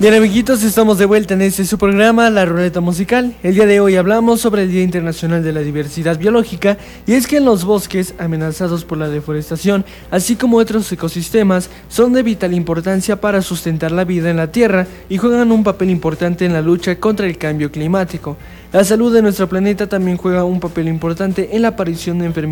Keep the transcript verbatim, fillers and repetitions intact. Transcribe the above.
Bien, amiguitos, estamos de vuelta en este su programa, La Ruleta Musical. El día de hoy hablamos sobre el Día Internacional de la Diversidad Biológica, y es que en los bosques amenazados por la deforestación, así como otros ecosistemas, son de vital importancia para sustentar la vida en la Tierra y juegan un papel importante en la lucha contra el cambio climático. La salud de nuestro planeta también juega un papel importante en la aparición de enfermedades